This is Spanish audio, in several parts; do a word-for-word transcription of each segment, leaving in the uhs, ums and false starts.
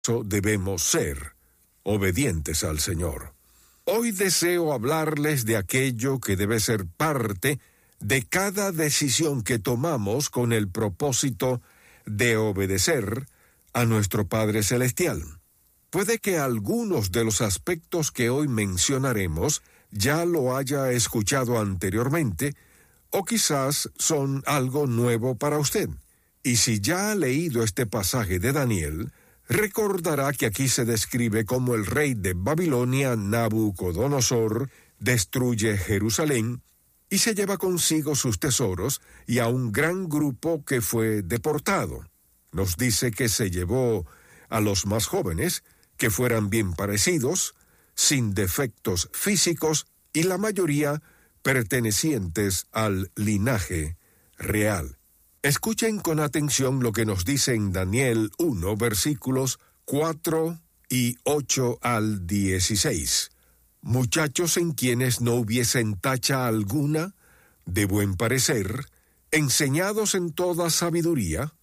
Eso debemos ser, obedientes al Señor. Hoy deseo hablarles de aquello que debe ser parte de cada decisión que tomamos con el propósito de obedecer a nuestro Padre Celestial. Puede que algunos de los aspectos que hoy mencionaremos ya lo haya escuchado anteriormente, o quizás son algo nuevo para usted. Y si ya ha leído este pasaje de Daniel, recordará que aquí se describe cómo el rey de Babilonia, Nabucodonosor, destruye Jerusalén y se lleva consigo sus tesoros y a un gran grupo que fue deportado. Nos dice que se llevó a los más jóvenes, que fueran bien parecidos, sin defectos físicos y la mayoría pertenecientes al linaje real. Escuchen con atención lo que nos dice en Daniel uno, versículos cuatro y ocho al dieciséis. Muchachos en quienes no hubiesen tacha alguna, de buen parecer, enseñados en toda sabiduría,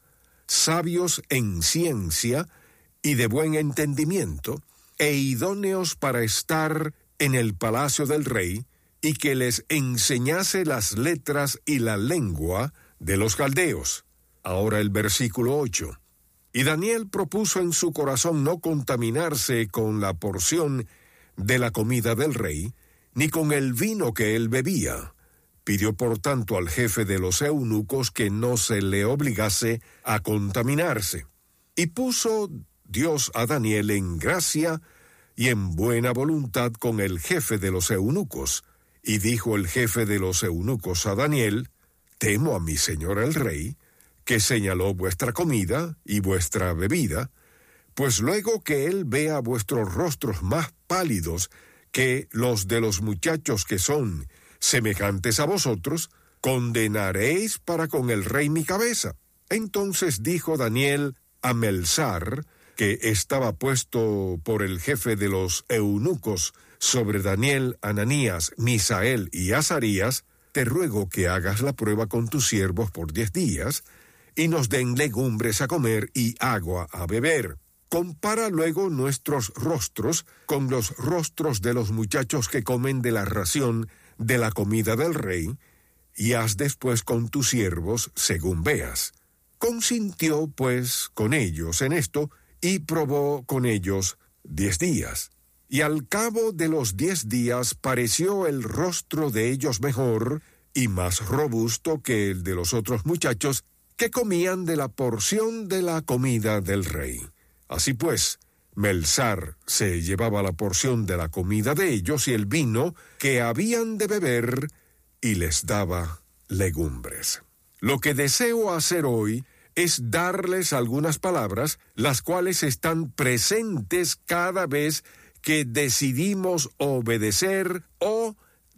sabios en ciencia y de buen entendimiento, e idóneos para estar en el palacio del rey, y que les enseñase las letras y la lengua de los caldeos. Ahora el versículo ocho. Y Daniel propuso en su corazón no contaminarse con la porción de la comida del rey, ni con el vino que él bebía. Pidió por tanto al jefe de los eunucos que no se le obligase a contaminarse. Y puso Dios a Daniel en gracia y en buena voluntad con el jefe de los eunucos. Y dijo el jefe de los eunucos a Daniel: Temo a mi señor el rey, que señaló vuestra comida y vuestra bebida, pues luego que él vea vuestros rostros más pálidos que los de los muchachos que son semejantes a vosotros, condenaréis para con el rey mi cabeza. Entonces dijo Daniel a Melsar, que estaba puesto por el jefe de los eunucos sobre Daniel, Ananías, Misael y Azarías: Te ruego que hagas la prueba con tus siervos por diez días, y nos den legumbres a comer y agua a beber. Compara luego nuestros rostros con los rostros de los muchachos que comen de la ración de la comida del rey, y haz después con tus siervos según veas. Consintió pues con ellos en esto, y probó con ellos diez días. Y al cabo de los diez días pareció el rostro de ellos mejor y más robusto que el de los otros muchachos que comían de la porción de la comida del rey. Así pues, Melsar se llevaba la porción de la comida de ellos y el vino que habían de beber, y les daba legumbres. Lo que deseo hacer hoy es darles algunas palabras, las cuales están presentes cada vez que decidimos obedecer o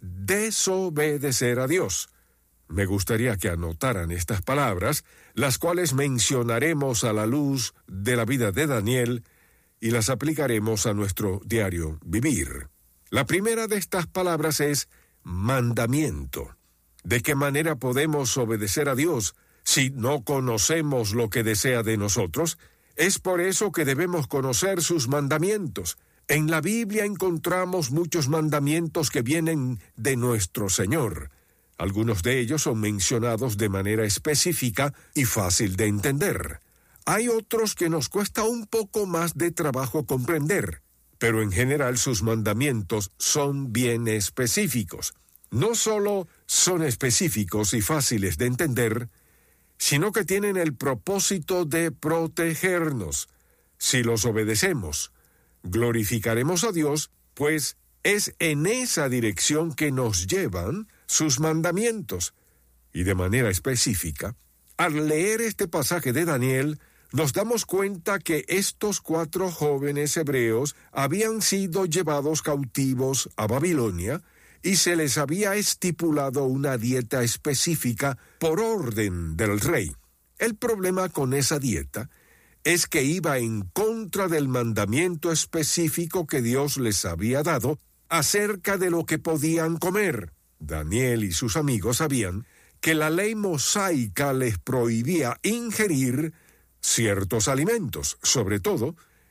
desobedecer a Dios. Me gustaría que anotaran estas palabras, las cuales mencionaremos a la luz de la vida de Daniel y las aplicaremos a nuestro diario vivir. La primera de estas palabras es mandamiento. ¿De qué manera podemos obedecer a Dios si no conocemos lo que desea de nosotros? Es por eso que debemos conocer sus mandamientos. En la Biblia encontramos muchos mandamientos que vienen de nuestro Señor. Algunos de ellos son mencionados de manera específica y fácil de entender. Hay otros que nos cuesta un poco más de trabajo comprender, pero en general sus mandamientos son bien específicos. No solo son específicos y fáciles de entender, sino que tienen el propósito de protegernos. Si los obedecemos, glorificaremos a Dios, pues es en esa dirección que nos llevan sus mandamientos. Y de manera específica, al leer este pasaje de Daniel, nos damos cuenta que estos cuatro jóvenes hebreos habían sido llevados cautivos a Babilonia y se les había estipulado una dieta específica por orden del rey. El problema con esa dieta es que iba en contra del mandamiento específico que Dios les había dado acerca de lo que podían comer. Daniel y sus amigos sabían que la ley mosaica les prohibía ingerir ciertos alimentos, sobre todo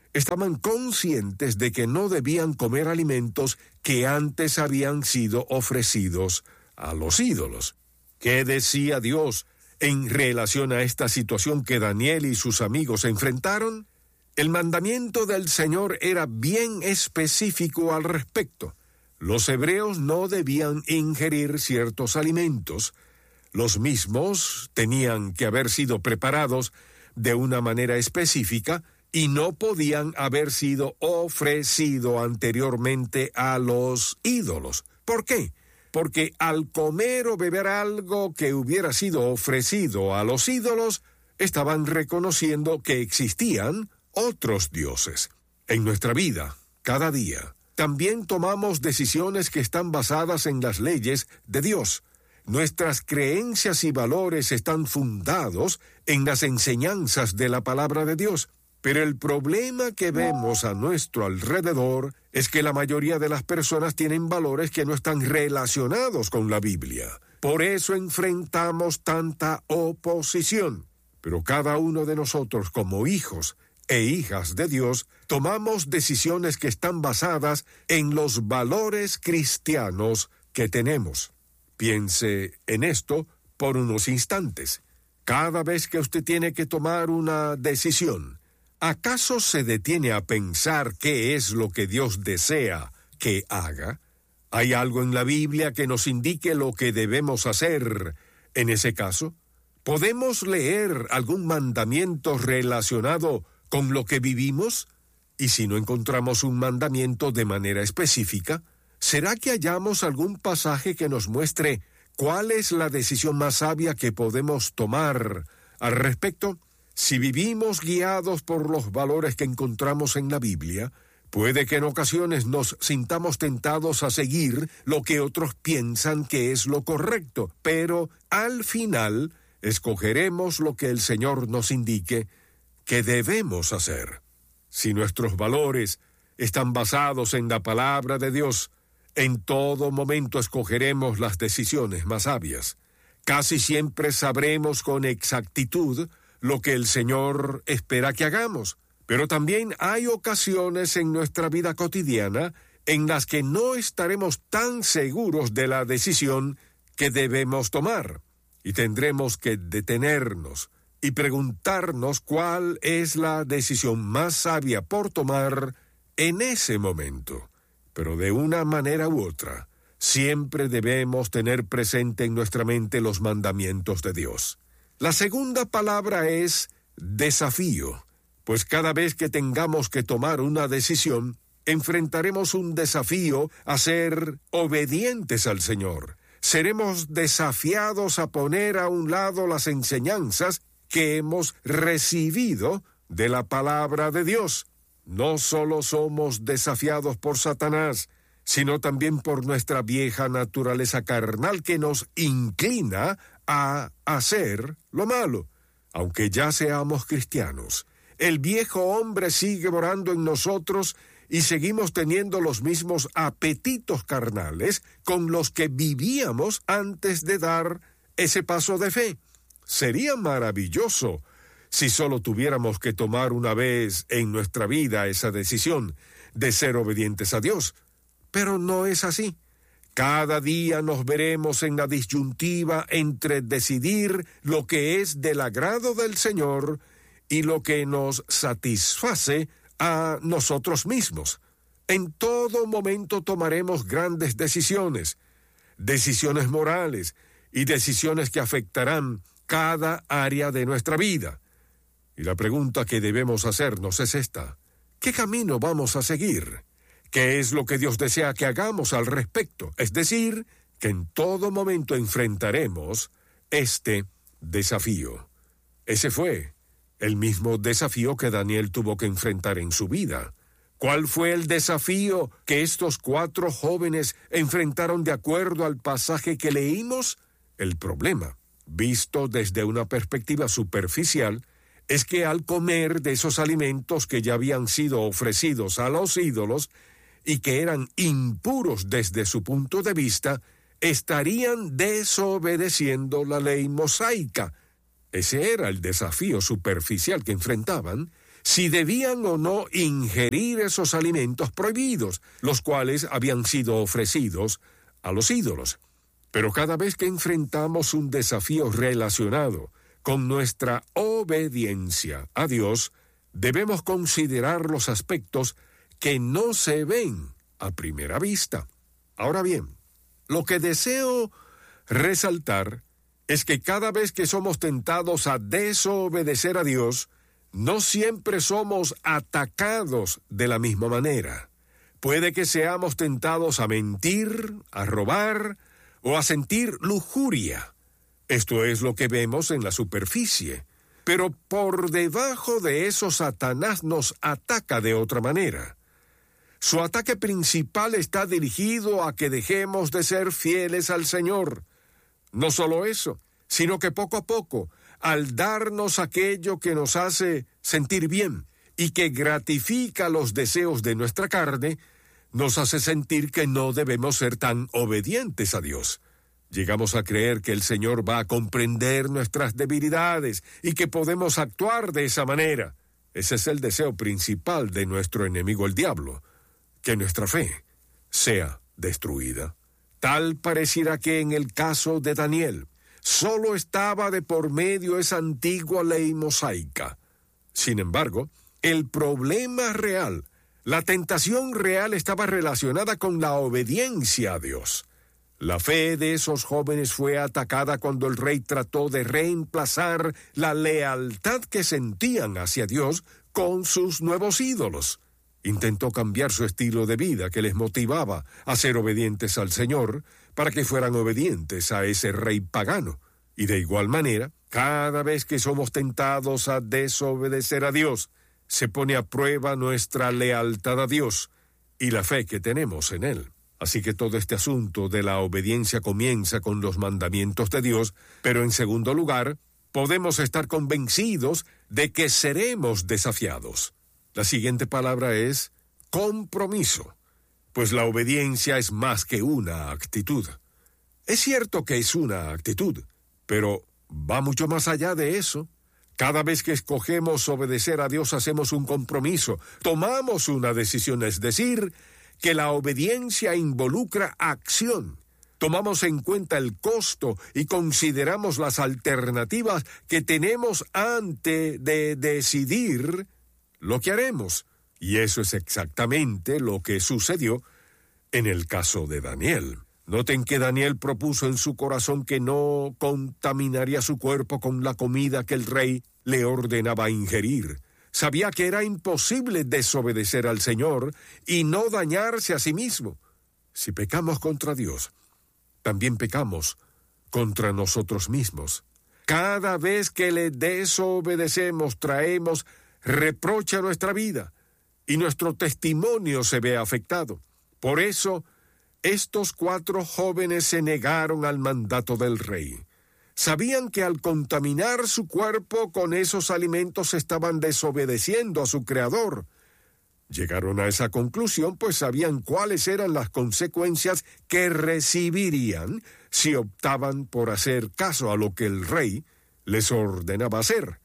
estaban conscientes de que no debían comer alimentos que antes habían sido ofrecidos a los ídolos. ¿Qué decía Dios en relación a esta situación que Daniel y sus amigos enfrentaron? El mandamiento del Señor era bien específico al respecto. Los hebreos no debían ingerir ciertos alimentos. Los mismos tenían que haber sido preparados de una manera específica y no podían haber sido ofrecido anteriormente a los ídolos. ¿Por qué? Porque al comer o beber algo que hubiera sido ofrecido a los ídolos, estaban reconociendo que existían otros dioses. En nuestra vida, cada día, también tomamos decisiones que están basadas en las leyes de Dios. Nuestras creencias y valores están fundados en las enseñanzas de la palabra de Dios. Pero el problema que vemos a nuestro alrededor es que la mayoría de las personas tienen valores que no están relacionados con la Biblia. Por eso enfrentamos tanta oposición. Pero cada uno de nosotros, como hijos e hijas de Dios, tomamos decisiones que están basadas en los valores cristianos que tenemos. Piense en esto por unos instantes. Cada vez que usted tiene que tomar una decisión, ¿acaso se detiene a pensar qué es lo que Dios desea que haga? ¿Hay algo en la Biblia que nos indique lo que debemos hacer en ese caso? ¿Podemos leer algún mandamiento relacionado con lo que vivimos? Y si no encontramos un mandamiento de manera específica, ¿será que hallamos algún pasaje que nos muestre cuál es la decisión más sabia que podemos tomar al respecto? Si vivimos guiados por los valores que encontramos en la Biblia, puede que en ocasiones nos sintamos tentados a seguir lo que otros piensan que es lo correcto, pero al final escogeremos lo que el Señor nos indique que debemos hacer. Si nuestros valores están basados en la palabra de Dios, en todo momento escogeremos las decisiones más sabias. Casi siempre sabremos con exactitud lo que el Señor espera que hagamos. Pero también hay ocasiones en nuestra vida cotidiana en las que no estaremos tan seguros de la decisión que debemos tomar, y tendremos que detenernos y preguntarnos cuál es la decisión más sabia por tomar en ese momento. Pero de una manera u otra, siempre debemos tener presente en nuestra mente los mandamientos de Dios. La segunda palabra es desafío, pues cada vez que tengamos que tomar una decisión, enfrentaremos un desafío a ser obedientes al Señor. Seremos desafiados a poner a un lado las enseñanzas que hemos recibido de la palabra de Dios. No solo somos desafiados por Satanás, sino también por nuestra vieja naturaleza carnal que nos inclina a hacer lo malo. Aunque ya seamos cristianos, el viejo hombre sigue morando en nosotros y seguimos teniendo los mismos apetitos carnales con los que vivíamos antes de dar ese paso de fe. Sería maravilloso si solo tuviéramos que tomar una vez en nuestra vida esa decisión de ser obedientes a Dios, pero no es así. Cada día nos veremos en la disyuntiva entre decidir lo que es del agrado del Señor y lo que nos satisface a nosotros mismos. En todo momento tomaremos grandes decisiones, decisiones morales y decisiones que afectarán cada área de nuestra vida. Y la pregunta que debemos hacernos es esta: ¿qué camino vamos a seguir? ¿Qué es lo que Dios desea que hagamos al respecto? Es decir, que en todo momento enfrentaremos este desafío. Ese fue el mismo desafío que Daniel tuvo que enfrentar en su vida. ¿Cuál fue el desafío que estos cuatro jóvenes enfrentaron de acuerdo al pasaje que leímos? El problema, visto desde una perspectiva superficial, es que al comer de esos alimentos que ya habían sido ofrecidos a los ídolos y que eran impuros desde su punto de vista, estarían desobedeciendo la ley mosaica. Ese era el desafío superficial que enfrentaban, si debían o no ingerir esos alimentos prohibidos, los cuales habían sido ofrecidos a los ídolos. Pero cada vez que enfrentamos un desafío relacionado con nuestra obediencia a Dios, debemos considerar los aspectos que no se ven a primera vista. Ahora bien, lo que deseo resaltar es que cada vez que somos tentados a desobedecer a Dios, no siempre somos atacados de la misma manera. Puede que seamos tentados a mentir, a robar o a sentir lujuria. Esto es lo que vemos en la superficie. Pero por debajo de eso, Satanás nos ataca de otra manera. Su ataque principal está dirigido a que dejemos de ser fieles al Señor. No solo eso, sino que poco a poco, al darnos aquello que nos hace sentir bien y que gratifica los deseos de nuestra carne, nos hace sentir que no debemos ser tan obedientes a Dios. Llegamos a creer que el Señor va a comprender nuestras debilidades y que podemos actuar de esa manera. Ese es el deseo principal de nuestro enemigo el diablo, que nuestra fe sea destruida. Tal pareciera que en el caso de Daniel, solo estaba de por medio esa antigua ley mosaica. Sin embargo, el problema real, la tentación real estaba relacionada con la obediencia a Dios. La fe de esos jóvenes fue atacada cuando el rey trató de reemplazar la lealtad que sentían hacia Dios con sus nuevos ídolos. Intentó cambiar su estilo de vida que les motivaba a ser obedientes al Señor para que fueran obedientes a ese rey pagano. Y de igual manera, cada vez que somos tentados a desobedecer a Dios, se pone a prueba nuestra lealtad a Dios y la fe que tenemos en Él. Así que todo este asunto de la obediencia comienza con los mandamientos de Dios, pero en segundo lugar, podemos estar convencidos de que seremos desafiados. La siguiente palabra es compromiso, pues la obediencia es más que una actitud. Es cierto que es una actitud, pero va mucho más allá de eso. Cada vez que escogemos obedecer a Dios hacemos un compromiso, tomamos una decisión, es decir, que la obediencia involucra acción. Tomamos en cuenta el costo y consideramos las alternativas que tenemos antes de decidir lo que haremos. Y eso es exactamente lo que sucedió en el caso de Daniel. Noten que Daniel propuso en su corazón que no contaminaría su cuerpo con la comida que el rey le ordenaba ingerir. Sabía que era imposible desobedecer al Señor y no dañarse a sí mismo. Si pecamos contra Dios, también pecamos contra nosotros mismos. Cada vez que le desobedecemos, traemos reproche a nuestra vida y nuestro testimonio se ve afectado. Por eso, estos cuatro jóvenes se negaron al mandato del rey. Sabían que al contaminar su cuerpo con esos alimentos estaban desobedeciendo a su Creador. Llegaron a esa conclusión, pues sabían cuáles eran las consecuencias que recibirían si optaban por hacer caso a lo que el rey les ordenaba hacer.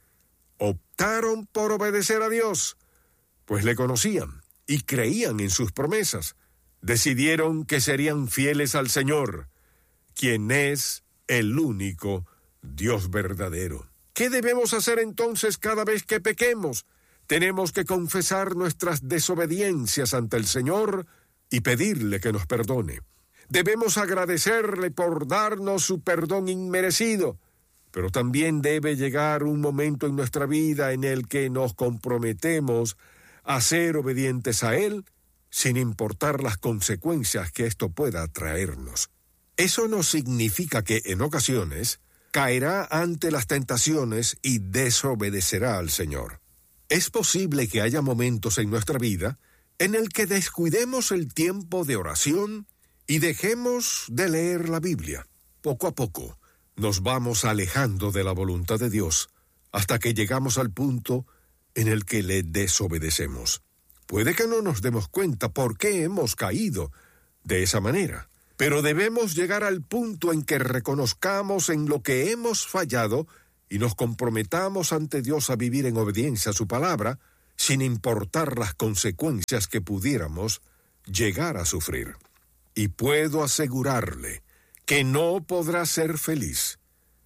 Optaron por obedecer a Dios, pues le conocían y creían en sus promesas. Decidieron que serían fieles al Señor, quien es el único Dios verdadero. ¿Qué debemos hacer entonces cada vez que pequemos? Tenemos que confesar nuestras desobediencias ante el Señor y pedirle que nos perdone. Debemos agradecerle por darnos su perdón inmerecido, pero también debe llegar un momento en nuestra vida en el que nos comprometemos a ser obedientes a Él, sin importar las consecuencias que esto pueda traernos. Eso no significa que en ocasiones caerá ante las tentaciones y desobedecerá al Señor. Es posible que haya momentos en nuestra vida en el que descuidemos el tiempo de oración y dejemos de leer la Biblia. Poco a poco nos vamos alejando de la voluntad de Dios hasta que llegamos al punto en el que le desobedecemos. Puede que no nos demos cuenta por qué hemos caído de esa manera, pero debemos llegar al punto en que reconozcamos en lo que hemos fallado y nos comprometamos ante Dios a vivir en obediencia a su palabra, sin importar las consecuencias que pudiéramos llegar a sufrir. Y puedo asegurarle que no podrá ser feliz,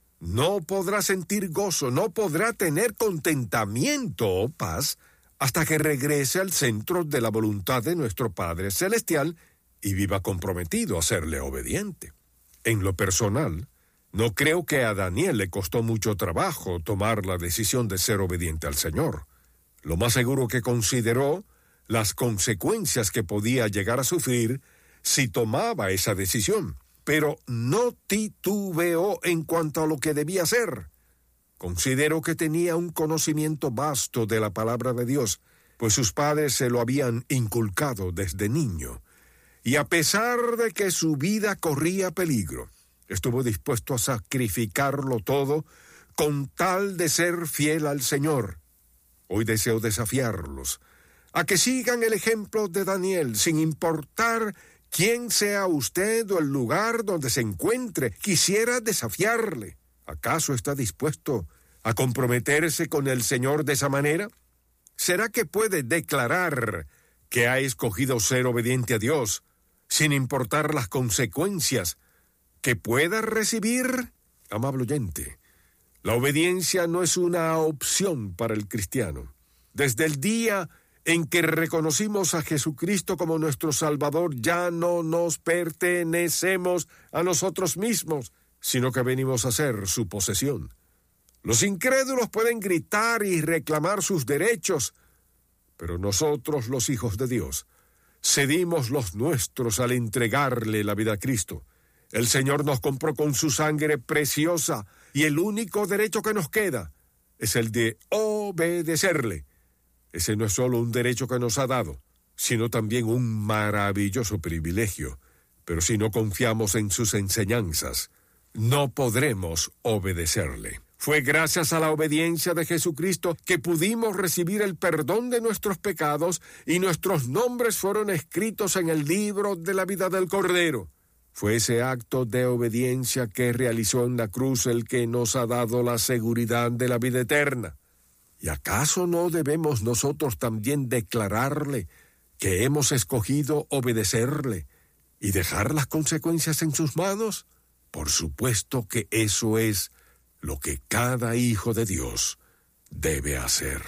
no podrá sentir gozo, no podrá tener contentamiento o paz hasta que regrese al centro de la voluntad de nuestro Padre Celestial y viva comprometido a serle obediente. En lo personal, no creo que a Daniel le costó mucho trabajo tomar la decisión de ser obediente al Señor. Lo más seguro que consideró las consecuencias que podía llegar a sufrir si tomaba esa decisión, pero no titubeó en cuanto a lo que debía hacer. Considero que tenía un conocimiento vasto de la palabra de Dios, pues sus padres se lo habían inculcado desde niño, y a pesar de que su vida corría peligro, estuvo dispuesto a sacrificarlo todo con tal de ser fiel al Señor. Hoy deseo desafiarlos a que sigan el ejemplo de Daniel, sin importar quién sea usted o el lugar donde se encuentre. Quisiera desafiarle. ¿Acaso está dispuesto a comprometerse con el Señor de esa manera? ¿Será que puede declarar que ha escogido ser obediente a Dios, sin importar las consecuencias que pueda recibir? Amable oyente, la obediencia no es una opción para el cristiano. Desde el día en que reconocimos a Jesucristo como nuestro Salvador, ya no nos pertenecemos a nosotros mismos, sino que venimos a ser su posesión. Los incrédulos pueden gritar y reclamar sus derechos, pero nosotros, los hijos de Dios, cedimos los nuestros al entregarle la vida a Cristo. El Señor nos compró con su sangre preciosa, y el único derecho que nos queda es el de obedecerle. Ese no es solo un derecho que nos ha dado, sino también un maravilloso privilegio. Pero si no confiamos en sus enseñanzas, no podremos obedecerle. Fue gracias a la obediencia de Jesucristo que pudimos recibir el perdón de nuestros pecados y nuestros nombres fueron escritos en el libro de la vida del Cordero. Fue ese acto de obediencia que realizó en la cruz el que nos ha dado la seguridad de la vida eterna. ¿Y acaso no debemos nosotros también declararle que hemos escogido obedecerle y dejar las consecuencias en sus manos? Por supuesto que eso es lo que cada hijo de Dios debe hacer.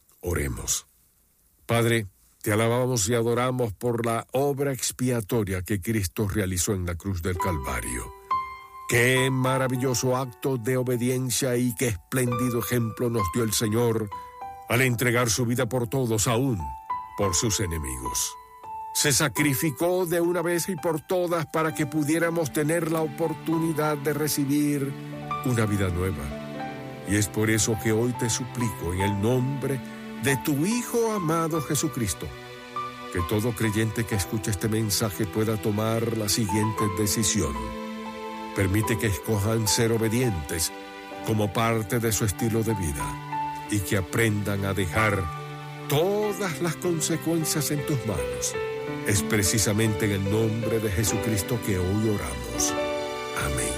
Oremos. Padre, te alabamos y adoramos por la obra expiatoria que Cristo realizó en la cruz del Calvario. Qué maravilloso acto de obediencia y qué espléndido ejemplo nos dio el Señor al entregar su vida por todos, aún por sus enemigos. Se sacrificó de una vez y por todas para que pudiéramos tener la oportunidad de recibir una vida nueva. Y es por eso que hoy te suplico en el nombre de tu Hijo amado Jesucristo, que todo creyente que escuche este mensaje pueda tomar la siguiente decisión. Permite que escojan ser obedientes como parte de su estilo de vida y que aprendan a dejar todas las consecuencias en tus manos. Es precisamente en el nombre de Jesucristo que hoy oramos. Amén.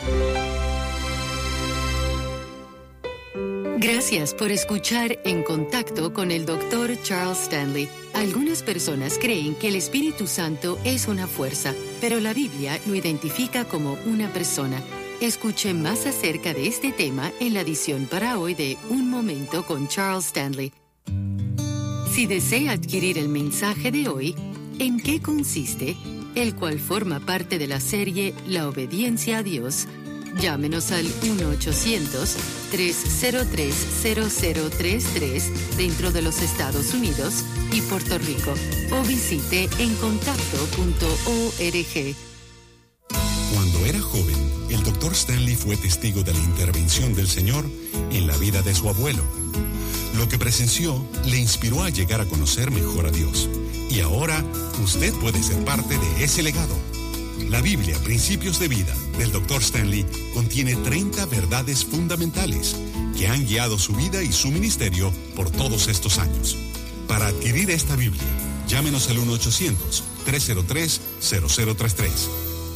Gracias por escuchar En Contacto con el doctor Charles Stanley. Algunas personas creen que el Espíritu Santo es una fuerza, pero la Biblia lo identifica como una persona. Escuche más acerca de este tema en la edición para hoy de Un Momento con Charles Stanley. Si desea adquirir el mensaje de hoy, ¿en qué consiste?, el cual forma parte de la serie La Obediencia a Dios, llámenos al uno ochocientos, tres cero tres, cero cero tres tres dentro de los Estados Unidos y Puerto Rico o visite en contacto punto org. Cuando era joven, el doctor Stanley fue testigo de la intervención del Señor en la vida de su abuelo. Lo que presenció le inspiró a llegar a conocer mejor a Dios. Y ahora usted puede ser parte de ese legado. La Biblia, Principios de Vida, del doctor Stanley, contiene treinta verdades fundamentales que han guiado su vida y su ministerio por todos estos años. Para adquirir esta Biblia, llámenos al uno ochocientos, tres cero tres, cero cero tres tres.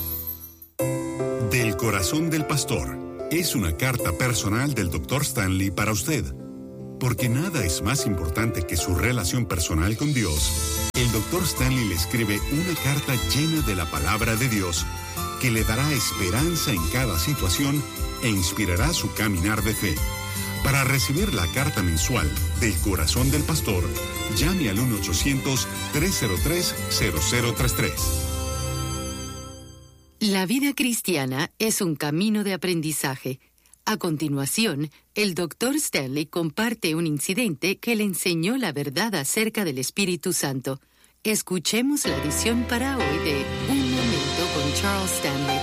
Del corazón del pastor. Es una carta personal del doctor Stanley para usted. Porque nada es más importante que su relación personal con Dios, el doctor Stanley le escribe una carta llena de la palabra de Dios que le dará esperanza en cada situación e inspirará su caminar de fe. Para recibir la carta mensual del Corazón del Pastor, llame al uno ochocientos, tres cero tres, cero cero tres tres. La vida cristiana es un camino de aprendizaje. A continuación, el doctor Stanley comparte un incidente que le enseñó la verdad acerca del Espíritu Santo. Escuchemos la edición para hoy de Un Momento con Charles Stanley.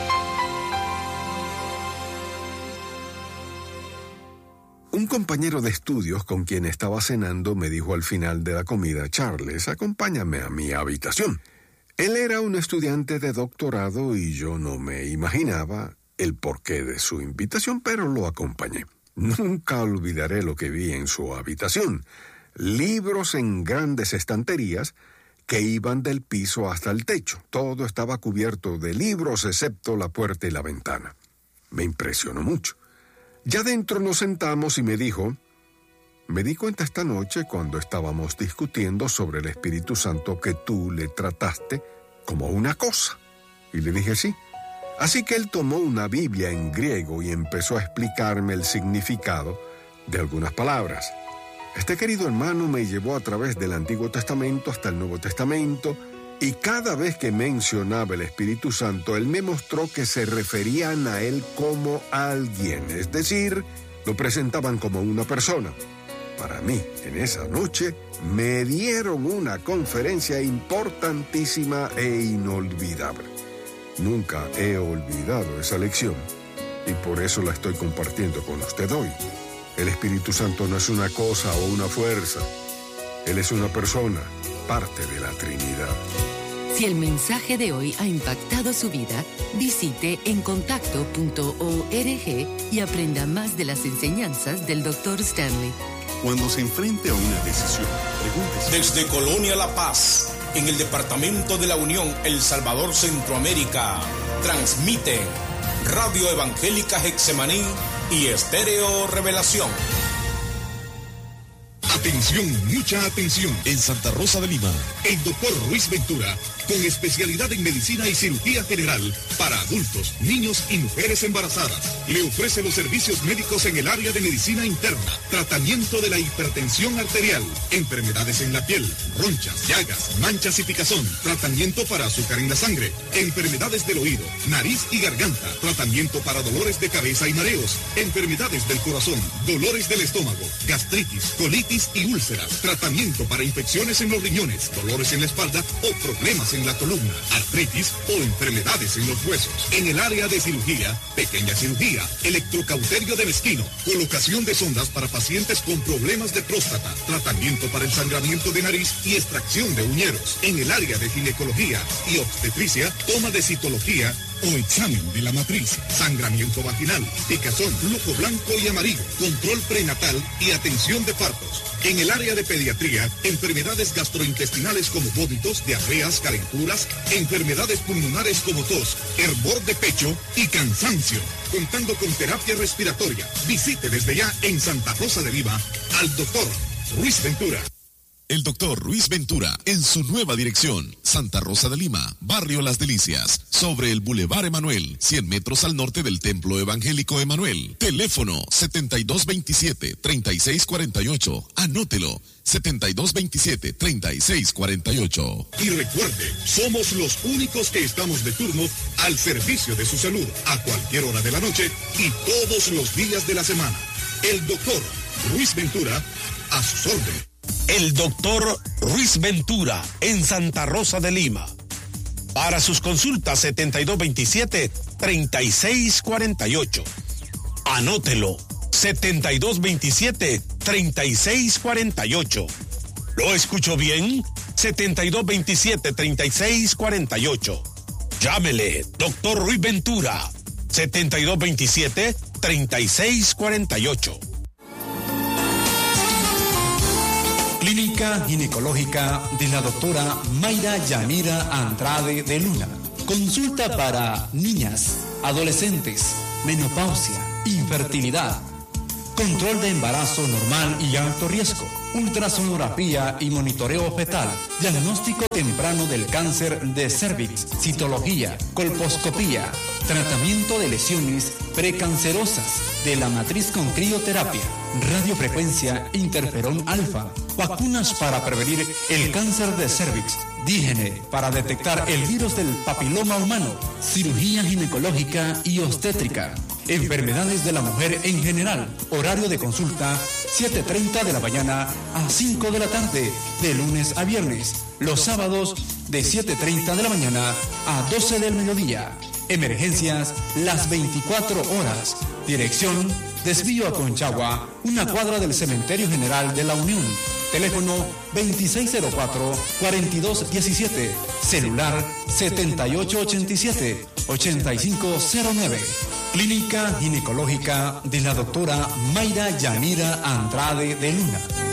Un compañero de estudios con quien estaba cenando me dijo al final de la comida: Charles, acompáñame a mi habitación. Él era un estudiante de doctorado y yo no me imaginaba el porqué de su invitación, pero lo acompañé. Nunca olvidaré lo que vi en su habitación. Libros en grandes estanterías que iban del piso hasta el techo. Todo estaba cubierto de libros excepto la puerta y la ventana. Me impresionó mucho. Ya dentro nos sentamos y me dijo: me di cuenta esta noche cuando estábamos discutiendo sobre el Espíritu Santo que tú le trataste como una cosa. Y le dije sí. Así que él tomó una Biblia en griego y empezó a explicarme el significado de algunas palabras. Este querido hermano me llevó a través del Antiguo Testamento hasta el Nuevo Testamento, y cada vez que mencionaba el Espíritu Santo, él me mostró que se referían a él como alguien, es decir, lo presentaban como una persona. Para mí, en esa noche, me dieron una conferencia importantísima e inolvidable. Nunca he olvidado esa lección y por eso la estoy compartiendo con usted hoy. El Espíritu Santo no es una cosa o una fuerza. Él es una persona, parte de la Trinidad. Si el mensaje de hoy ha impactado su vida, visite encontacto punto org y aprenda más de las enseñanzas del doctor Stanley. Cuando se enfrente a una decisión, pregúntese. Desde Colonia La Paz, en el Departamento de la Unión, El Salvador, Centroamérica, transmiten Radio Evangélica Getsemaní y Estéreo Revelación. Atención, mucha atención. En Santa Rosa de Lima, el doctor Ruiz Ventura, con especialidad en medicina y cirugía general para adultos, niños y mujeres embarazadas, le ofrece los servicios médicos en el área de medicina interna, tratamiento de la hipertensión arterial, enfermedades en la piel, ronchas, llagas, manchas y picazón, tratamiento para azúcar en la sangre, enfermedades del oído, nariz y garganta, tratamiento para dolores de cabeza y mareos, enfermedades del corazón, dolores del estómago, gastritis, colitis y úlceras, tratamiento para infecciones en los riñones, dolores en la espalda o problemas en la columna, artritis o enfermedades en los huesos. En el área de cirugía, pequeña cirugía, electrocauterio de mezquino, colocación de sondas para pacientes con problemas de próstata, tratamiento para el sangramiento de nariz y extracción de uñeros. En el área de ginecología y obstetricia, toma de citología o examen de la matriz, sangramiento vaginal, picazón, flujo blanco y amarillo, control prenatal y atención de partos. En el área de pediatría, enfermedades gastrointestinales como vómitos, diarreas, calenturas, enfermedades pulmonares como tos, hervor de pecho y cansancio. Contando con terapia respiratoria. Visite desde ya en Santa Rosa de Lima al doctor Ruiz Ventura. El doctor Ruiz Ventura, en su nueva dirección, Santa Rosa de Lima, Barrio Las Delicias, sobre el Boulevard Emanuel, cien metros al norte del Templo Evangélico Emanuel. Teléfono setenta y dos veintisiete, treinta y seis cuarenta y ocho. Anótelo, setenta y dos veintisiete, treinta y seis cuarenta y ocho. Y recuerde, somos los únicos que estamos de turno al servicio de su salud, a cualquier hora de la noche y todos los días de la semana. El doctor Ruiz Ventura, a sus órdenes. El doctor Ruiz Ventura, en Santa Rosa de Lima. Para sus consultas, setenta y dos veintisiete, treinta y seis cuarenta y ocho. Anótelo, setenta y dos veintisiete, treinta y seis cuarenta y ocho. ¿Lo escuchó bien? setenta y dos veintisiete, treinta y seis cuarenta y ocho. Llámele, doctor Ruiz Ventura, setenta y dos veintisiete, treinta y seis cuarenta y ocho. Clínica Ginecológica de la doctora Mayra Yanira Andrade de Luna. Consulta para niñas, adolescentes, menopausia, infertilidad. control de embarazo normal y alto riesgo, ultrasonografía y monitoreo fetal, diagnóstico temprano del cáncer de cervix, citología, colposcopía, tratamiento de lesiones precancerosas de la matriz con crioterapia, radiofrecuencia, interferón alfa, vacunas para prevenir el cáncer de cervix, dígene para detectar el virus del papiloma humano, cirugía ginecológica y obstétrica, enfermedades de la mujer en general, horario de consulta siete treinta de la mañana a cinco de la tarde, de lunes a viernes, los sábados de siete treinta de la mañana a doce del mediodía. Emergencias las veinticuatro horas. Dirección: Desvío a Conchagua, una cuadra del Cementerio General de la Unión. Teléfono veintiséis cero cuatro, cuarenta y dos diecisiete. Celular setenta y ocho ochenta y siete, ochenta y cinco cero nueve. Clínica Ginecológica de la doctora Mayra Yanira Andrade de Luna.